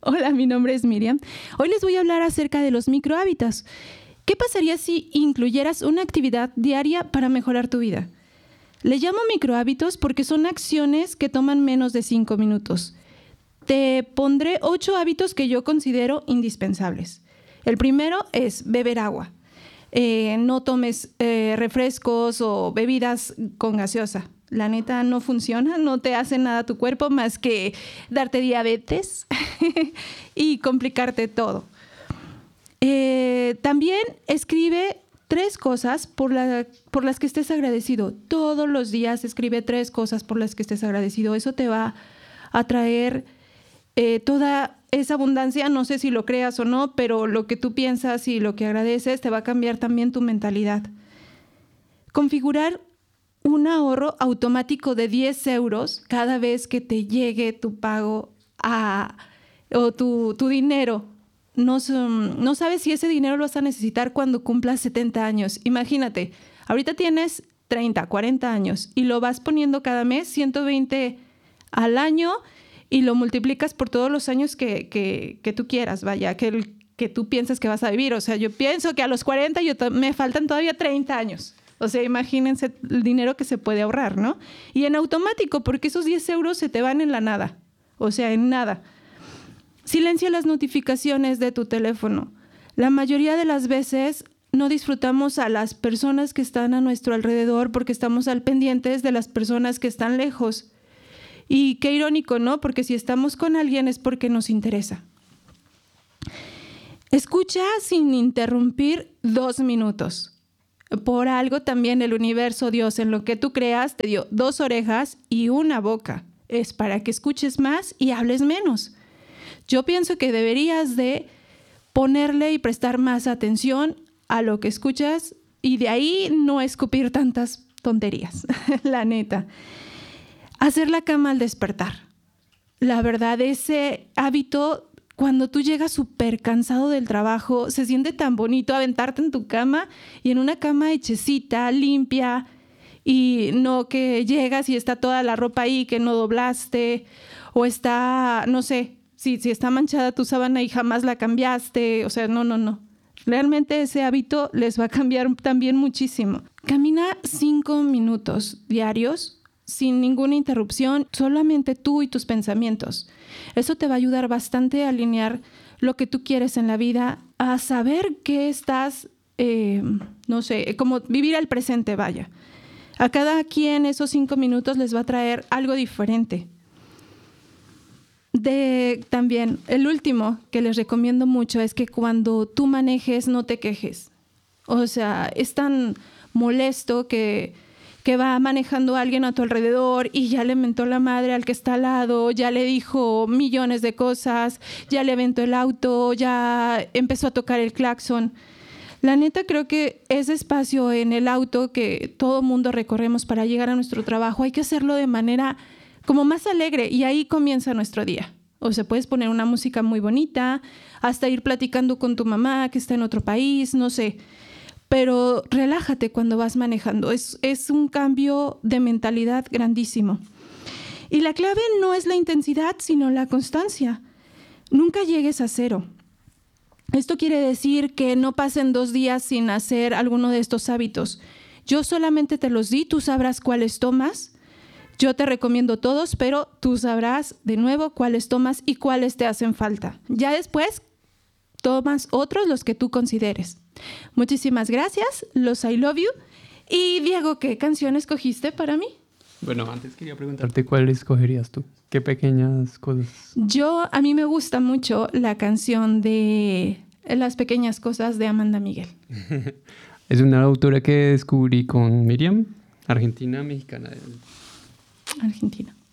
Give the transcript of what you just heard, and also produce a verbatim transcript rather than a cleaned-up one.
Hola, mi nombre es Miriam. Hoy les voy a hablar acerca de los microhábitos. ¿Qué pasaría si incluyeras una actividad diaria para mejorar tu vida? Le llamo microhábitos porque son acciones que toman menos de cinco minutos. Te pondré ocho hábitos que yo considero indispensables. El primero es beber agua. Eh, no tomes eh, refrescos o bebidas con gaseosa. La neta no funciona, no te hace nada a tu cuerpo más que darte diabetes y complicarte todo. Eh, también escribe tres cosas por, la, por las que estés agradecido. Todos los días escribe tres cosas por las que estés agradecido. Eso te va a traer eh, toda esa abundancia. No sé si lo creas o no, pero lo que tú piensas y lo que agradeces te va a cambiar también tu mentalidad. Configurar un ahorro automático de diez euros cada vez que te llegue tu pago a, o tu, tu dinero. No, no sabes si ese dinero lo vas a necesitar cuando cumplas setenta años. Imagínate, ahorita tienes treinta, cuarenta años y lo vas poniendo cada mes, ciento veinte al año, y lo multiplicas por todos los años que, que, que tú quieras, vaya, que, que tú piensas que vas a vivir. O sea, yo pienso que a los cuarenta yo me faltan todavía treinta años. O sea, imagínense el dinero que se puede ahorrar, ¿no? Y en automático, porque esos diez euros se te van en la nada. O sea, en nada. Silencia las notificaciones de tu teléfono. La mayoría de las veces no disfrutamos a las personas que están a nuestro alrededor porque estamos al pendientes de las personas que están lejos. Y qué irónico, ¿no? Porque si estamos con alguien es porque nos interesa. Escucha sin interrumpir dos minutos. Por algo también el universo, Dios, en lo que tú creas, te dio dos orejas y una boca. Es para que escuches más y hables menos. Yo pienso que deberías de ponerle y prestar más atención a lo que escuchas y de ahí no escupir tantas tonterías, la neta. Hacer la cama al despertar. La verdad, ese hábito, cuando tú llegas súper cansado del trabajo, se siente tan bonito aventarte en tu cama y en una cama hechecita, limpia, y no que llegas y está toda la ropa ahí que no doblaste, o está, no sé, si, si está manchada tu sábana y jamás la cambiaste. O sea, no, no, no. Realmente ese hábito les va a cambiar también muchísimo. Camina cinco minutos diarios sin ninguna interrupción, solamente tú y tus pensamientos. Eso te va a ayudar bastante a alinear lo que tú quieres en la vida, a saber qué estás, eh, no sé, como vivir el presente, vaya. A cada quien esos cinco minutos les va a traer algo diferente. De, también, el último que les recomiendo mucho es que cuando tú manejes no te quejes. O sea, es tan molesto que... que va manejando a alguien a tu alrededor y ya le mentó la madre al que está al lado, ya le dijo millones de cosas, ya le aventó el auto, ya empezó a tocar el claxon. La neta, creo que ese espacio en el auto que todo mundo recorremos para llegar a nuestro trabajo, hay que hacerlo de manera como más alegre y ahí comienza nuestro día. O sea, puedes poner una música muy bonita, hasta ir platicando con tu mamá que está en otro país, no sé. Pero relájate cuando vas manejando. Es, es un cambio de mentalidad grandísimo. Y la clave no es la intensidad, sino la constancia. Nunca llegues a cero. Esto quiere decir que no pasen dos días sin hacer alguno de estos hábitos. Yo solamente te los di, tú sabrás cuáles tomas. Yo te recomiendo todos, pero tú sabrás de nuevo cuáles tomas y cuáles te hacen falta. Ya después tomas otros, los que tú consideres. Muchísimas gracias, los I love you. Y Diego, ¿qué canción escogiste para mí? Bueno, antes quería preguntarte cuál escogerías tú. ¿Qué pequeñas cosas? Yo, a mí me gusta mucho la canción de Las pequeñas cosas de Amanda Miguel. Es una autora que descubrí con Miriam, argentina, mexicana. Argentina.